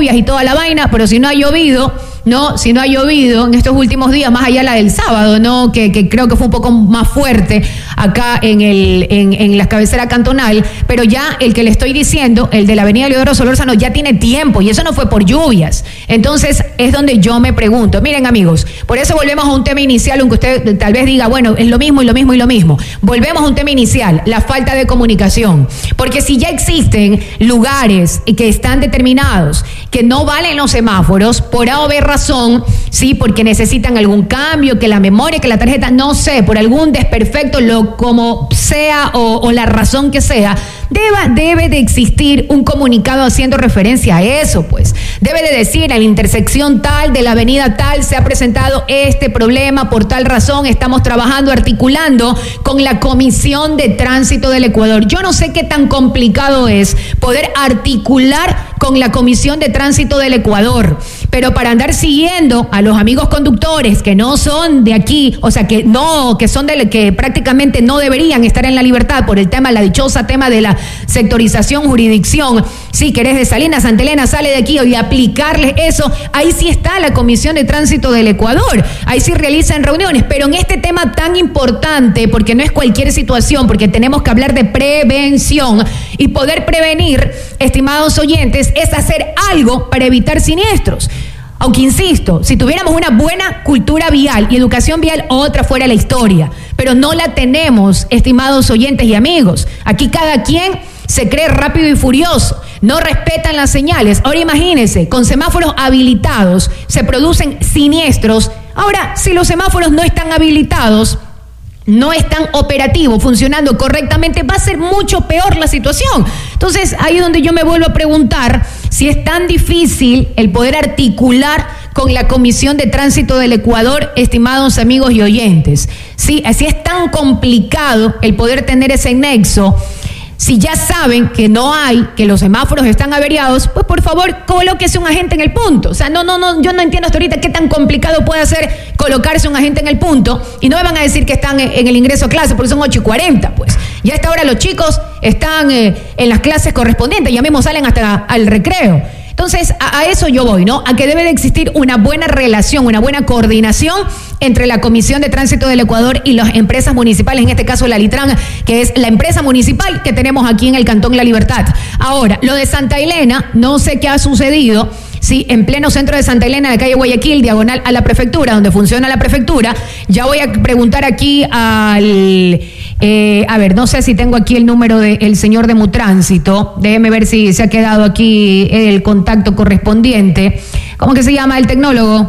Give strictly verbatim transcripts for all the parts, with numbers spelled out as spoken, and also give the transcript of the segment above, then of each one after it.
lluvias y toda la vaina, pero si no ha llovido, ¿no? Si no ha llovido en estos últimos días, más allá la del sábado, ¿no? Que, que creo que fue un poco más fuerte acá en, el, en, en la cabecera cantonal, pero ya el que le estoy diciendo, el de la avenida Leodoro Solórzano, ya tiene tiempo y eso no fue por lluvias. Entonces es donde yo me pregunto, miren amigos, por eso volvemos a un tema inicial, aunque usted tal vez diga, bueno, es lo mismo y lo mismo y lo mismo. Volvemos a un tema inicial, la falta de comunicación, porque si ya existen lugares que están determinados, que no valen los semáforos, por A o B razón, sí, porque necesitan algún cambio, que la memoria, que la tarjeta, no sé, por algún desperfecto, lo como sea o, o la razón que sea, deba, debe de existir un comunicado haciendo referencia a eso, pues. Debe de decir, a la intersección tal de la avenida tal se ha presentado este problema por tal razón, estamos trabajando, articulando con la Comisión de Tránsito del Ecuador. Yo no sé qué tan complicado es poder articular con la Comisión de Tránsito del Ecuador, pero para andar siguiendo a los amigos conductores que no son de aquí, o sea, que no, que son de que prácticamente no deberían estar en la libertad por el tema, la dichosa tema de la sectorización, jurisdicción, sí, que eres de Salinas, Santa Elena, sale de aquí y aplicarles eso, ahí sí está la Comisión de Tránsito del Ecuador, ahí sí realizan reuniones, pero en este tema tan importante, porque no es cualquier situación, porque tenemos que hablar de prevención y poder prevenir, estimados oyentes, es hacer algo para evitar siniestros. Aunque insisto, si tuviéramos una buena cultura vial y educación vial, otra fuera la historia, pero no la tenemos, estimados oyentes y amigos. Aquí cada quien se cree rápido y furioso, no respetan las señales. Ahora imagínense, con semáforos habilitados se producen siniestros. Ahora, si los semáforos no están habilitados, no están operativos, funcionando correctamente, va a ser mucho peor la situación. Entonces, ahí es donde yo me vuelvo a preguntar si es tan difícil el poder articular con la Comisión de Tránsito del Ecuador, estimados amigos y oyentes. Sí, así es tan complicado el poder tener ese nexo. Si ya saben que no hay, que los semáforos están averiados, pues por favor colóquese un agente en el punto. O sea, no, no, no, yo no entiendo hasta ahorita qué tan complicado puede ser colocarse un agente en el punto y no me van a decir que están en el ingreso a clase porque son ocho y cuarenta, pues. Ya a esta hora los chicos están eh, en las clases correspondientes, ya mismo salen hasta al recreo. Entonces, a, a eso yo voy, ¿no? A que debe de existir una buena relación, una buena coordinación entre la Comisión de Tránsito del Ecuador y las empresas municipales, en este caso la Litran, que es la empresa municipal que tenemos aquí en el Cantón La Libertad. Ahora, lo de Santa Elena, no sé qué ha sucedido. Sí, en pleno centro de Santa Elena, de calle Guayaquil, diagonal a la prefectura, donde funciona la prefectura. Ya voy a preguntar aquí al... Eh, a ver, no sé si tengo aquí el número del señor de Mutránsito. Déjeme ver si se ha quedado aquí el contacto correspondiente. ¿Cómo que se llama el tecnólogo?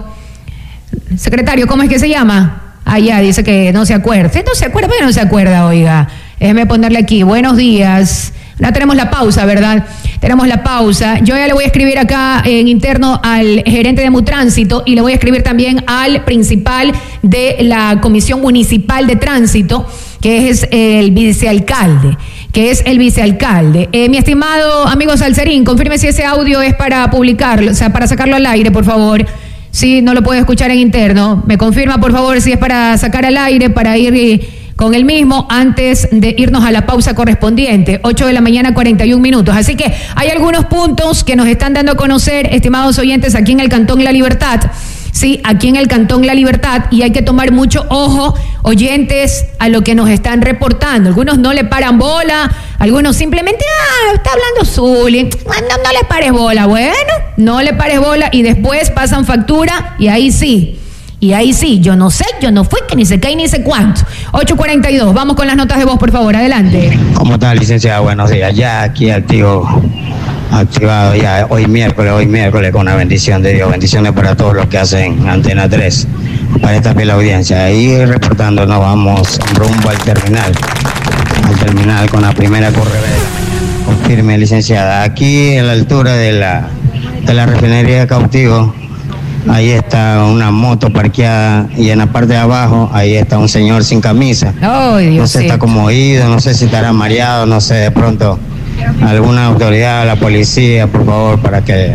Secretario, ¿cómo es que se llama? Ah, ya, dice que no se acuerda. ¿Sí? No se acuerda, ¿por qué no se acuerda, oiga? Déjeme ponerle aquí. Buenos días. No tenemos la pausa, ¿verdad? Tenemos la pausa. Yo ya le voy a escribir acá en interno al gerente de Mutránsito y le voy a escribir también al principal de la Comisión Municipal de Tránsito, que es el vicealcalde, que es el vicealcalde. Eh, mi estimado amigo Salcerín, confirme si ese audio es para publicarlo, o sea, para sacarlo al aire, por favor. Sí, no lo puedo escuchar en interno. Me confirma, por favor, si es para sacar al aire, para ir... Eh, con el mismo antes de irnos a la pausa correspondiente, ocho de la mañana, cuarenta y un minutos. Así que hay algunos puntos que nos están dando a conocer, estimados oyentes, aquí en el Cantón La Libertad, sí, aquí en el Cantón La Libertad, y hay que tomar mucho ojo, oyentes, a lo que nos están reportando. Algunos no le paran bola, algunos simplemente, ah, está hablando Zuli, no, no le pares bola, bueno, no le pares bola, y después pasan factura, y ahí sí. Y ahí sí, yo no sé, yo no fui, que ni sé qué y ni sé cuánto. ocho cuarenta y dos, vamos con las notas de voz, por favor, adelante. ¿Cómo está, licenciada? Buenos días, ya aquí activo, activado ya hoy miércoles, hoy miércoles con la bendición de Dios, bendiciones para todos los que hacen Antena tres, para esta fiel audiencia. Ahí reportando, nos vamos rumbo al terminal, al terminal con la primera correvera. Confirme, licenciada, aquí en la altura de la, de la refinería de Cautivo, ahí está una moto parqueada y en la parte de abajo, ahí está un señor sin camisa. Oh, Dios, no sé, está como oído, no sé si estará mareado, no sé, de pronto alguna autoridad, la policía, por favor, para que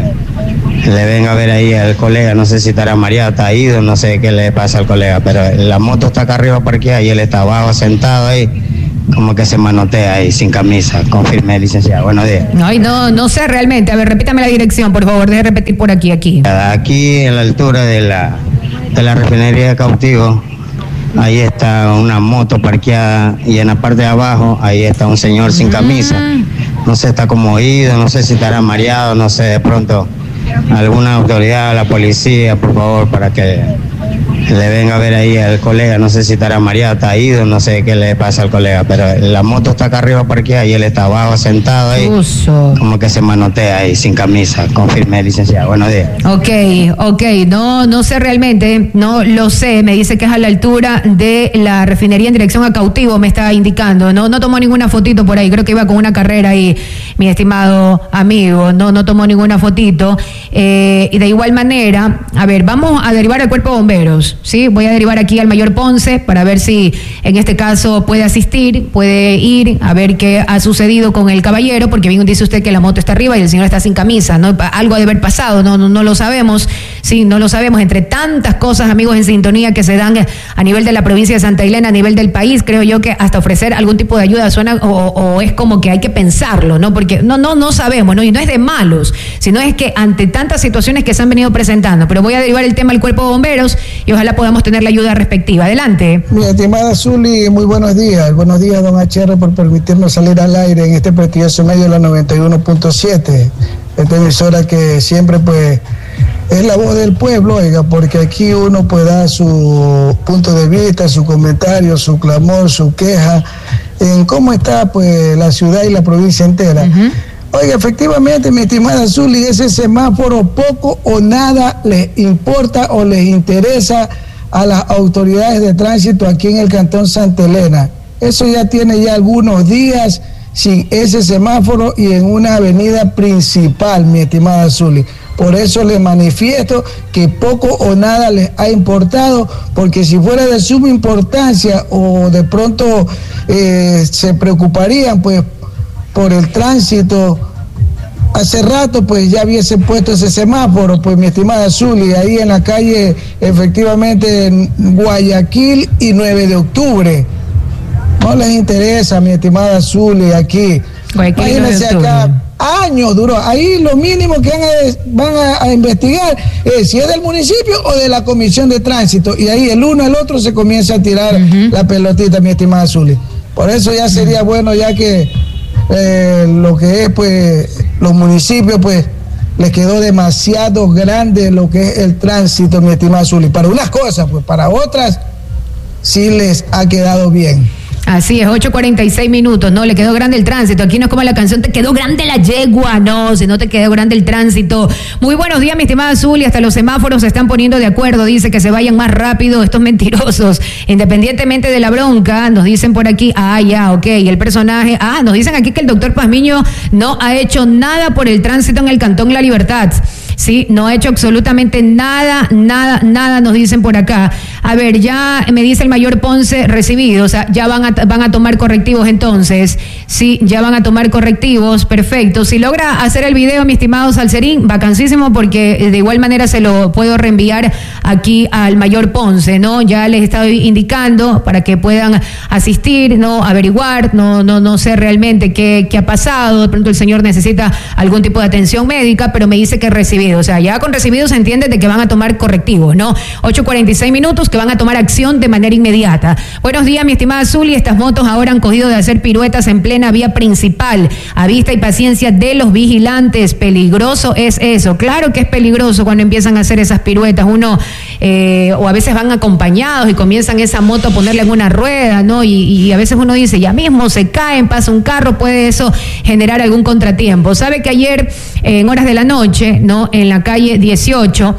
le venga a ver ahí al colega, no sé si estará mareado, está ido, no sé qué le pasa al colega, pero la moto está acá arriba parqueada y él está abajo sentado ahí como que se manotea ahí sin camisa. Confirme, licenciado. Buenos días. Ay, no, no sé realmente. A ver, repítame la dirección, por favor. Deje repetir por aquí, aquí. Aquí, en la altura de la, de la refinería de Cautivo, ahí está una moto parqueada y en la parte de abajo, ahí está un señor sin camisa. No sé, está como oído, no sé si estará mareado, no sé, de pronto alguna autoridad, la policía, por favor, para que le venga a ver ahí al colega, no sé si estará mareado, está ido, no sé qué le pasa al colega, pero la moto está acá arriba parqueada y él está abajo sentado ahí, Uso. como que se manotea ahí sin camisa. Confirme, licenciado. Buenos días. Ok, ok, no, no sé realmente, no lo sé, me dice que es a la altura de la refinería en dirección a Cautivo, me está indicando, no, no tomó ninguna fotito por ahí, creo que iba con una carrera ahí, mi estimado amigo, no, no tomó ninguna fotito, eh, y de igual manera, a ver, vamos a derivar al cuerpo de bomberos. Sí, voy a derivar aquí al mayor Ponce para ver si en este caso puede asistir, puede ir a ver qué ha sucedido con el caballero, porque bien dice usted que la moto está arriba y el señor está sin camisa, ¿no? Algo ha de haber pasado, no, no, no lo sabemos, sí, no lo sabemos, entre tantas cosas, amigos en sintonía que se dan a nivel de la provincia de Santa Elena, a nivel del país, creo yo que hasta ofrecer algún tipo de ayuda suena o, o es como que hay que pensarlo, ¿no? Porque no, no, no sabemos, ¿no? Y no es de malos, sino es que ante tantas situaciones que se han venido presentando, pero voy a derivar el tema al cuerpo de bomberos y ojalá podamos tener la ayuda respectiva. Adelante. Mi estimada Zuli, muy buenos días. Buenos días, don H R, por permitirnos salir al aire en este prestigioso medio de la noventa y uno punto siete. Esta emisora que siempre, pues, es la voz del pueblo, oiga, porque aquí uno puede dar su punto de vista, su comentario, su clamor, su queja, en cómo está, pues, la ciudad y la provincia entera. Uh-huh. Oiga, efectivamente, mi estimada Zuli, ese semáforo poco o nada les importa o les interesa a las autoridades de tránsito aquí en el Cantón Santa Elena. Eso ya tiene ya algunos días sin ese semáforo y en una avenida principal, mi estimada Zuli. Por eso les manifiesto que poco o nada les ha importado, porque si fuera de suma importancia o de pronto eh, se preocuparían, pues, por el tránsito, hace rato pues ya hubiese puesto ese semáforo, pues, mi estimada Zuli, ahí en la calle, efectivamente, en Guayaquil y nueve de octubre. No les interesa, mi estimada Zuli, aquí. Imagínense acá, años duró. Ahí lo mínimo que van a, van a, a investigar es si es del municipio o de la comisión de tránsito, y ahí el uno al otro se comienza a tirar uh-huh. la pelotita, mi estimada Zuli. Por eso ya sería uh-huh. bueno, ya que Eh, lo que es, pues, los municipios, pues, les quedó demasiado grande lo que es el tránsito, mi estimado Zuli. Para unas cosas, pues, para otras sí les ha quedado bien. Así es, ocho cuarenta y seis minutos, ¿no? Le quedó grande el tránsito. Aquí no es como la canción, te quedó grande la yegua, no, si no te quedó grande el tránsito. Muy buenos días, mi estimada Zuli, hasta los semáforos se están poniendo de acuerdo, dice que se vayan más rápido estos mentirosos. Independientemente de la bronca, nos dicen por aquí, ah, ya, ok, el personaje, ah, nos dicen aquí que el doctor Pazmiño no ha hecho nada por el tránsito en el Cantón La Libertad. Sí, no ha hecho absolutamente nada, nada, nada, nos dicen por acá. A ver, ya me dice el mayor Ponce recibido, o sea, ya van a, van a tomar correctivos entonces. Sí, ya van a tomar correctivos, perfecto. Si logra hacer el video, mi estimado Salcerín, vacancísimo, porque de igual manera se lo puedo reenviar aquí al mayor Ponce, ¿no? Ya les estoy indicando para que puedan asistir, ¿no? Averiguar, no, no, no sé realmente qué, qué ha pasado. De pronto el señor necesita algún tipo de atención médica, pero me dice que recibido. O sea, ya con recibido se entiende de que van a tomar correctivos, ¿no? ocho cuarenta y seis minutos, que van a tomar acción de manera inmediata. Buenos días, mi estimada Zuli. Estas motos ahora han cogido de hacer piruetas en plena vía principal, a vista y paciencia de los vigilantes. Peligroso es eso. Claro que es peligroso cuando empiezan a hacer esas piruetas. Uno, eh, o a veces van acompañados y comienzan esa moto a ponerle en una rueda, ¿no? Y, y a veces uno dice, ya mismo se caen, pasa un carro, puede eso generar algún contratiempo. Sabe que ayer, eh, en horas de la noche, ¿no? En la calle dieciocho,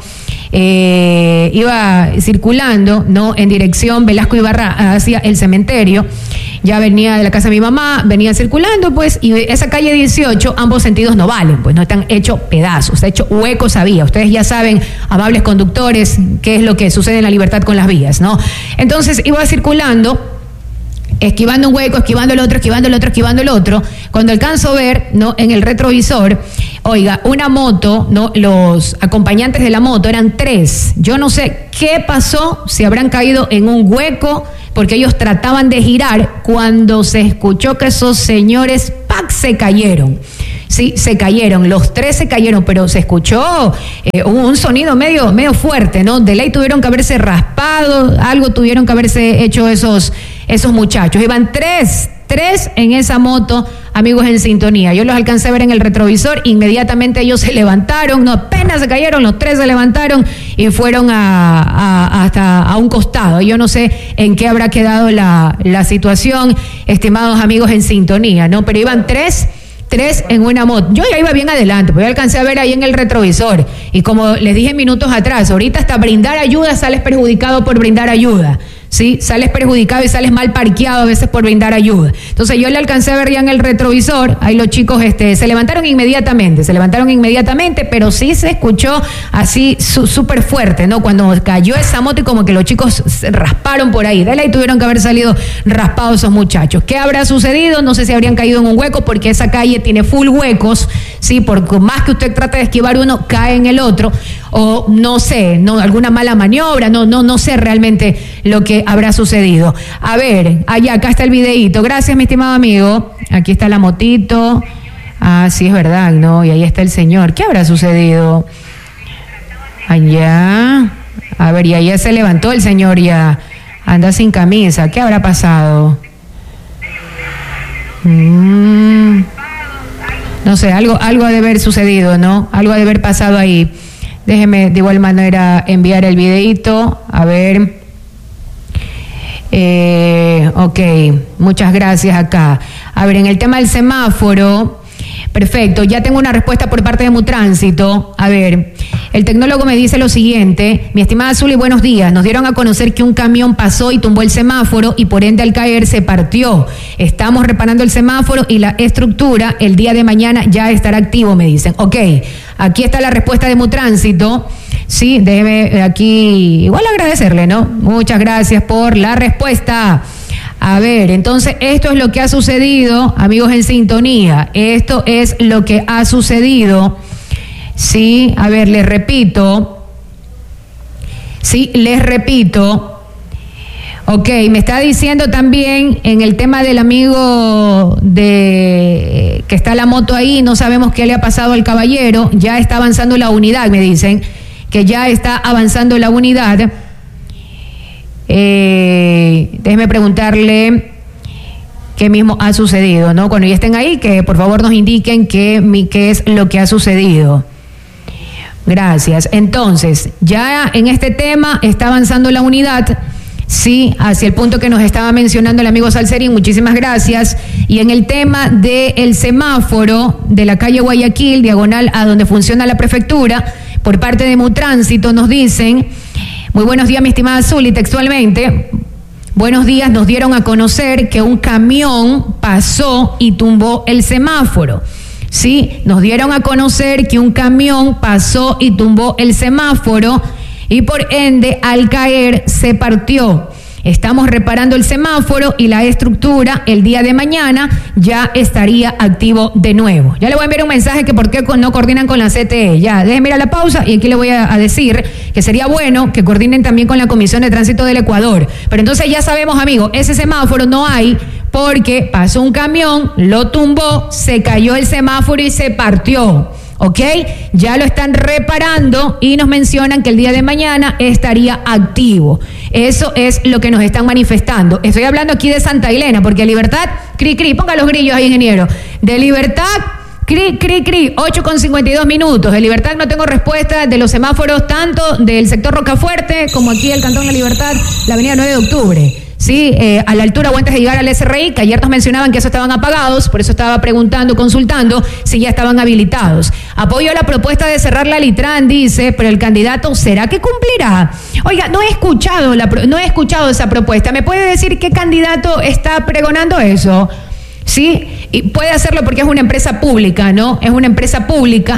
eh, iba circulando, ¿no? En dirección Velasco Ibarra hacia el cementerio. Ya venía de la casa de mi mamá, venía circulando, pues, y esa calle dieciocho, ambos sentidos no valen, pues, no están hechos pedazos, está hecho huecos a vía. Ustedes ya saben, amables conductores, qué es lo que sucede en La Libertad con las vías, ¿no? Entonces, iba circulando esquivando un hueco, esquivando el otro, esquivando el otro, esquivando el otro. Cuando alcanzo a ver, ¿no?, en el retrovisor, oiga, una moto, ¿no?, los acompañantes de la moto eran tres. Yo no sé qué pasó, si habrán caído en un hueco, porque ellos trataban de girar cuando se escuchó que esos señores, ¡pac!, se cayeron. Sí, se cayeron, los tres se cayeron, pero se escuchó eh, un sonido medio, medio fuerte, ¿no? De ley tuvieron que haberse raspado, algo tuvieron que haberse hecho esos, esos muchachos. Iban tres, tres en esa moto, amigos en sintonía. Yo los alcancé a ver en el retrovisor, inmediatamente ellos se levantaron, no apenas se cayeron, los tres se levantaron y fueron a, a, hasta a un costado. Yo no sé en qué habrá quedado la, la situación, estimados amigos en sintonía, ¿no? Pero iban tres... Tres en una moto. Yo ya iba bien adelante, pero yo alcancé a ver ahí en el retrovisor. Y como les dije minutos atrás, ahorita hasta brindar ayuda sales perjudicado por brindar ayuda. ¿Sí? Sales perjudicado y sales mal parqueado a veces por brindar ayuda. Entonces yo le alcancé a ver ya en el retrovisor, ahí los chicos este, se levantaron inmediatamente, se levantaron inmediatamente, pero sí se escuchó así súper fuerte, ¿no? Cuando cayó esa moto y como que los chicos se rasparon por ahí, de ahí tuvieron que haber salido raspados esos muchachos. ¿Qué habrá sucedido? No sé si habrían caído en un hueco, porque esa calle tiene full huecos, ¿sí? Por más que usted trate de esquivar uno, cae en el otro, o no sé, no, alguna mala maniobra, no, no, no sé realmente lo que habrá sucedido. A ver, allá, acá está el videíto. Gracias, mi estimado amigo. Aquí está la motito. Ah, sí, es verdad, ¿no? Y ahí está el señor. ¿Qué habrá sucedido? Allá. A ver, y allá se levantó el señor, ya anda sin camisa. ¿Qué habrá pasado? Mm, no sé, algo, algo ha de haber sucedido, ¿no? Algo ha de haber pasado ahí. Déjeme de igual manera enviar el videíto. A ver... Eh, ok, muchas gracias acá. A ver, en el tema del semáforo, perfecto, ya tengo una respuesta por parte de Mutránsito. A ver, el tecnólogo me dice lo siguiente: mi estimada Zuli, buenos días. Nos dieron a conocer que un camión pasó y tumbó el semáforo y por ende al caer se partió. Estamos reparando el semáforo y la estructura el día de mañana ya estará activo, me dicen. Ok, aquí está la respuesta de Mutránsito. Sí, déjeme aquí igual agradecerle, ¿no? Muchas gracias por la respuesta. A ver, entonces esto es lo que ha sucedido, amigos en sintonía. Esto es lo que ha sucedido. Sí, a ver, les repito. Sí, les repito. Ok, me está diciendo también en el tema del amigo de que está la moto ahí, no sabemos qué le ha pasado al caballero, ya está avanzando la unidad, me dicen. Que ya está avanzando la unidad. Eh, déjeme preguntarle qué mismo ha sucedido, ¿no? Cuando ya estén ahí, que por favor nos indiquen qué, qué es lo que ha sucedido. Gracias. Entonces, ya en este tema está avanzando la unidad, sí, hacia el punto que nos estaba mencionando el amigo Salcerín, muchísimas gracias. Y en el tema del semáforo de la calle Guayaquil, diagonal a donde funciona la prefectura, por parte de Mutránsito nos dicen: muy buenos días, mi estimada Zuli, textualmente, buenos días, nos dieron a conocer que un camión pasó y tumbó el semáforo. Sí, nos dieron a conocer que un camión pasó y tumbó el semáforo y por ende al caer se partió. Estamos reparando el semáforo y la estructura el día de mañana ya estaría activo de nuevo. Ya le voy a enviar un mensaje que por qué no coordinan con la C T E. Ya, déjenme ir a la pausa y aquí le voy a, a decir que sería bueno que coordinen también con la Comisión de Tránsito del Ecuador. Pero entonces ya sabemos, amigos, ese semáforo no hay porque pasó un camión, lo tumbó, se cayó el semáforo y se partió. ¿Ok? Ya lo están reparando y nos mencionan que el día de mañana estaría activo. Eso es lo que nos están manifestando. Estoy hablando aquí de Santa Elena, porque Libertad, cri, cri, ponga los grillos ahí, ingeniero. De Libertad, cri, cri, cri, ocho con cincuenta y dos minutos. De Libertad no tengo respuesta de los semáforos, tanto del sector Rocafuerte como aquí del Cantón La Libertad, la avenida nueve de octubre. Sí, eh, a la altura o antes de llegar al S R I, que ayer nos mencionaban que eso estaban apagados, por eso estaba preguntando, consultando si ya estaban habilitados. Apoyo a la propuesta de cerrar la Litran, dice, pero el candidato, ¿será que cumplirá? Oiga, no he escuchado la, no he escuchado esa propuesta. ¿Me puede decir qué candidato está pregonando eso? Sí, y puede hacerlo porque es una empresa pública, ¿no? Es una empresa pública.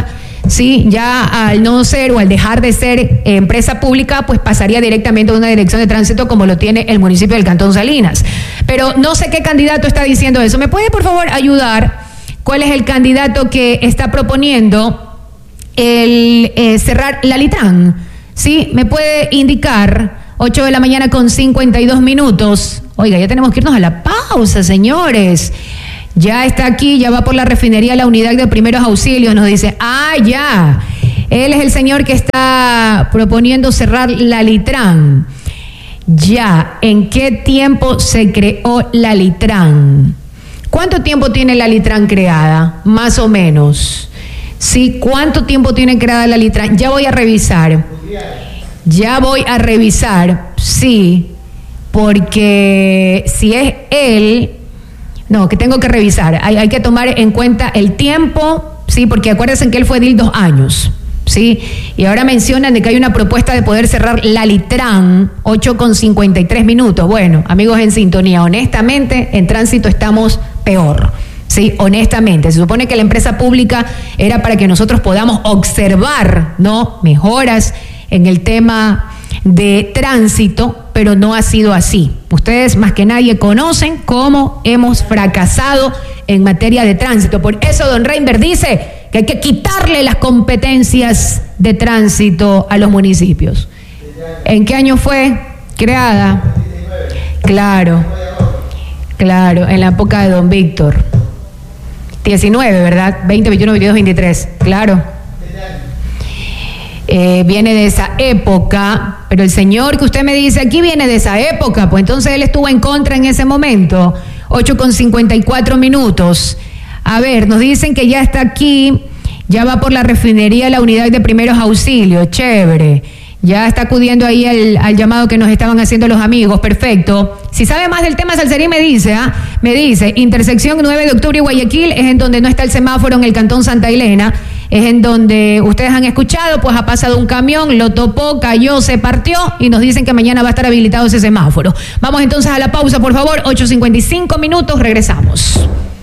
sí, ya al no ser o al dejar de ser eh, empresa pública, pues pasaría directamente a una dirección de tránsito como lo tiene el municipio del Cantón Salinas. Pero no sé qué candidato está diciendo eso. ¿Me puede, por favor, ayudar? ¿Cuál es el candidato que está proponiendo el eh, cerrar la Litrán? ¿Sí? ¿Me puede indicar? ocho de la mañana con cincuenta y dos minutos. Oiga, ya tenemos que irnos a la pausa, señores. Ya está aquí, ya va por la refinería la unidad de primeros auxilios. Nos dice, ah, ya. Él es el señor que está proponiendo cerrar la Litrán. Ya. ¿En qué tiempo se creó la Litrán? ¿Cuánto tiempo tiene la Litrán creada? Más o menos. Sí, ¿cuánto tiempo tiene creada la Litrán? Ya voy a revisar. Ya voy a revisar, sí, porque si es él, no, que tengo que revisar, hay, hay que tomar en cuenta el tiempo, sí, porque acuérdense que él fue edil dos años, sí, y ahora mencionan de que hay una propuesta de poder cerrar la Litrán, ocho con cincuenta y tres minutos. Bueno, amigos en sintonía, honestamente, en tránsito estamos peor. Sí, honestamente, se supone que la empresa pública era para que nosotros podamos observar, ¿no?, mejoras en el tema de tránsito, pero no ha sido así. Ustedes más que nadie conocen cómo hemos fracasado en materia de tránsito. Por eso don Reinberg dice que hay que quitarle las competencias de tránsito a los municipios. ¿En qué año fue creada? Claro, claro, en la época de don Víctor. diecinueve, ¿verdad? veinte, veintiuno, veintidós, veintitrés, claro. Eh, viene de esa época, pero el señor que usted me dice aquí viene de esa época, pues entonces él estuvo en contra en ese momento. Ocho con cincuenta y cuatro minutos. A ver, nos dicen que ya está aquí, ya va por la refinería la unidad de primeros auxilios, chévere. Ya está acudiendo ahí al, al llamado que nos estaban haciendo los amigos, perfecto. Si sabe más del tema, Salcerí me dice, ¿ah? ¿eh? Me dice, intersección nueve de octubre y Guayaquil es en donde no está el semáforo en el Cantón Santa Elena, es en donde ustedes han escuchado, pues ha pasado un camión, lo topó, cayó, se partió y nos dicen que mañana va a estar habilitado ese semáforo. Vamos entonces a la pausa, por favor, ocho cincuenta y cinco minutos, regresamos.